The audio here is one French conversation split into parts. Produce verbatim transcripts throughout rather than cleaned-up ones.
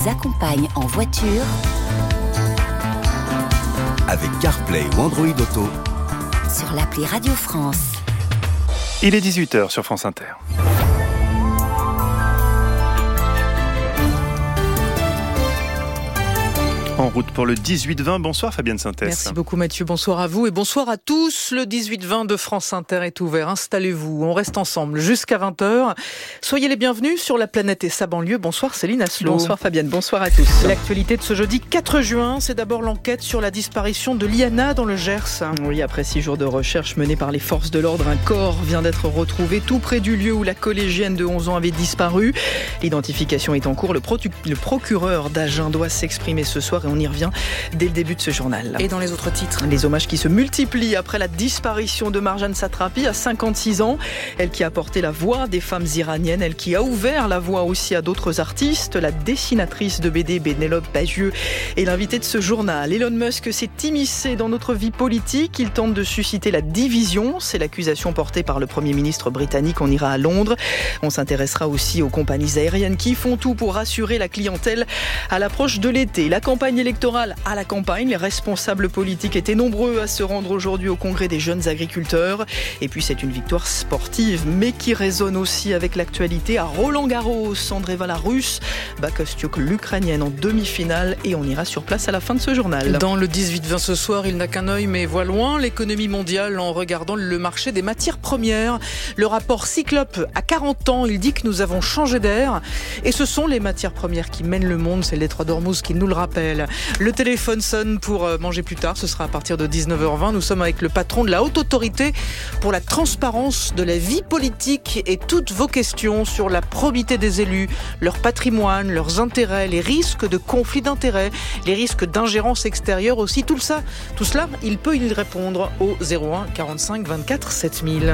vous accompagne en voiture avec CarPlay ou Android Auto sur l'appli Radio France. Il est dix-huit heures sur France Inter. En route pour le dix-huit vingt. Bonsoir Fabienne Synthèse. Merci beaucoup Mathieu, bonsoir à vous et bonsoir à tous. Le dix-huit vingt de France Inter est ouvert, installez-vous, on reste ensemble jusqu'à vingt heures. Soyez les bienvenus sur La Planète et sa banlieue. Bonsoir Céline Asselot. Bonsoir Fabienne, bonsoir à tous. L'actualité de ce jeudi quatre juin, c'est d'abord l'enquête sur la disparition de Liana dans le Gers. Oui, après six jours de recherche menée par les forces de l'ordre, un corps vient d'être retrouvé tout près du lieu où la collégienne de onze ans avait disparu. L'identification est en cours, le, pro- le procureur d'Agen doit s'exprimer ce soir et on y revient dès le début de ce journal. Et dans les autres titres, les hommages qui se multiplient après la disparition de Marjane Satrapi à cinquante-six ans. Elle qui a porté la voix des femmes iraniennes, elle qui a ouvert la voie aussi à d'autres artistes. La dessinatrice de B D Pénélope Bagieux est l'invitée de ce journal. Elon Musk s'est immiscé dans notre vie politique. Il tente de susciter la division. C'est l'accusation portée par le Premier ministre britannique. On ira à Londres. On s'intéressera aussi aux compagnies aériennes qui font tout pour rassurer la clientèle à l'approche de l'été. La campagne électorale à la campagne. Les responsables politiques étaient nombreux à se rendre aujourd'hui au congrès des jeunes agriculteurs. Et puis c'est une victoire sportive, mais qui résonne aussi avec l'actualité. À Roland-Garros, Andreeva Russe bat Kostyuk, l'Ukrainienne, en demi-finale. Et on ira sur place à la fin de ce journal. Dans le dix-huit vingt ce soir, il n'a qu'un œil mais voit loin l'économie mondiale en regardant le marché des matières premières. Le rapport Cyclope à quarante ans, il dit que nous avons changé d'air. Et ce sont les matières premières qui mènent le monde. C'est le détroit d'Ormuz qui nous le rappelle. Le téléphone sonne pour manger plus tard, ce sera à partir de dix-neuf heures vingt. Nous sommes avec le patron de la Haute Autorité pour la transparence de la vie politique et toutes vos questions sur la probité des élus, leur patrimoine, leurs intérêts, les risques de conflit d'intérêts, les risques d'ingérence extérieure aussi. Tout ça, tout cela, il peut y répondre au zéro un quarante-cinq vingt-quatre sept mille.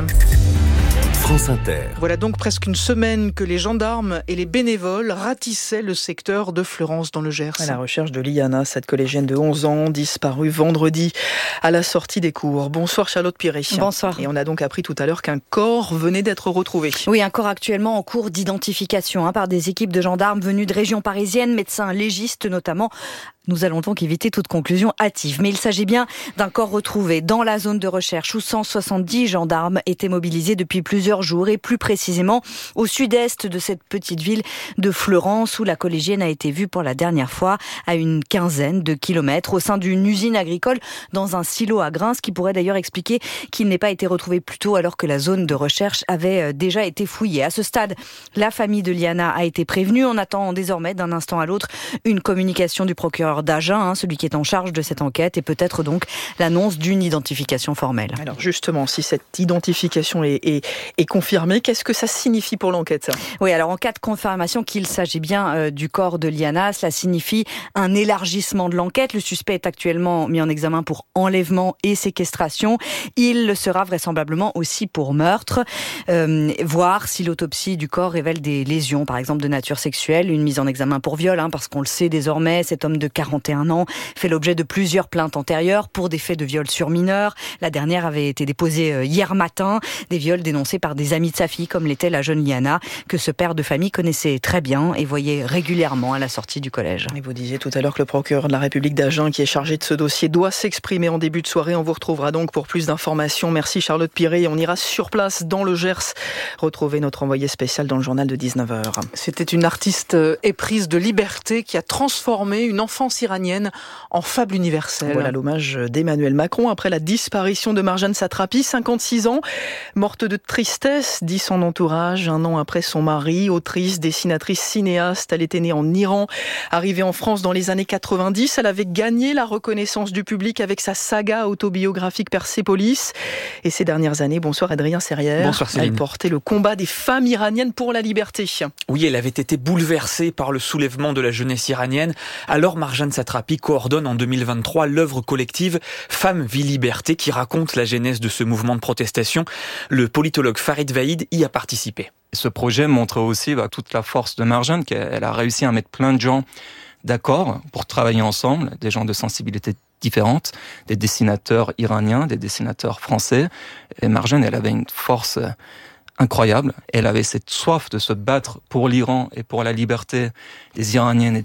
France Inter. Voilà donc presque une semaine que les gendarmes et les bénévoles ratissaient le secteur de Fleurance dans le Gers. À la recherche de Liana, cette collégienne de onze ans, disparue vendredi à la sortie des cours. Bonsoir Charlotte Piré. Bonsoir. Et on a donc appris tout à l'heure qu'un corps venait d'être retrouvé. Oui, un corps actuellement en cours d'identification hein, par des équipes de gendarmes venues de régions parisiennes, médecins légistes notamment. Nous allons donc éviter toute conclusion hâtive. Mais il s'agit bien d'un corps retrouvé dans la zone de recherche où cent soixante-dix gendarmes étaient mobilisés depuis plusieurs jours et plus précisément au sud-est de cette petite ville de Fleurance où la collégienne a été vue pour la dernière fois à une quinzaine de kilomètres au sein d'une usine agricole dans un silo à grains, ce qui pourrait d'ailleurs expliquer qu'il n'ait pas été retrouvé plus tôt alors que la zone de recherche avait déjà été fouillée. À ce stade, la famille de Liana a été prévenue. On attend désormais d'un instant à l'autre une communication du procureur d'Agen, hein, celui qui est en charge de cette enquête, et peut-être donc l'annonce d'une identification formelle. Alors justement, si cette identification est, est, est confirmée, qu'est-ce que ça signifie pour l'enquête ? Oui, alors en cas de confirmation qu'il s'agit bien euh, du corps de Liana, cela signifie un élargissement de l'enquête. Le suspect est actuellement mis en examen pour enlèvement et séquestration. Il le sera vraisemblablement aussi pour meurtre. Euh, voir si l'autopsie du corps révèle des lésions, par exemple de nature sexuelle, une mise en examen pour viol, hein, parce qu'on le sait désormais, cet homme de quarante et un ans fait l'objet de plusieurs plaintes antérieures pour des faits de viol sur mineurs. La dernière avait été déposée hier matin, des viols dénoncés par des amis de sa fille, comme l'était la jeune Liana, que ce père de famille connaissait très bien et voyait régulièrement à la sortie du collège. Et vous disiez tout à l'heure que le procureur de la République d'Agen, qui est chargé de ce dossier, doit s'exprimer en début de soirée. On vous retrouvera donc pour plus d'informations. Merci Charlotte Piré. On ira sur place dans le Gers retrouver notre envoyé spécial dans le journal de dix-neuf heures. C'était une artiste éprise de liberté qui a transformé une enfance iranienne en fable universelle. Voilà l'hommage d'Emmanuel Macron après la disparition de Marjane Satrapi, cinquante-six ans, morte de tristesse, dit son entourage, un an après son mari. Autrice, dessinatrice, cinéaste, elle était née en Iran, arrivée en France dans les années quatre-vingt-dix. Elle avait gagné la reconnaissance du public avec sa saga autobiographique Persépolis. Et ces dernières années, bonsoir Adrien Serrière. Bonsoir Céline. Elle portait le combat des femmes iraniennes pour la liberté. Oui, elle avait été bouleversée par le soulèvement de la jeunesse iranienne. Alors Marjane Satrapi coordonne en deux mille vingt-trois l'œuvre collective Femmes, Vie, Liberté qui raconte la genèse de ce mouvement de protestation. Le politologue Farid Vaïd y a participé. Ce projet montre aussi bah, toute la force de Marjane, qu'elle a réussi à mettre plein de gens d'accord pour travailler ensemble, des gens de sensibilité différentes, des dessinateurs iraniens, des dessinateurs français. Et Marjane, elle avait une force incroyable. Elle avait cette soif de se battre pour l'Iran et pour la liberté des Iraniennes et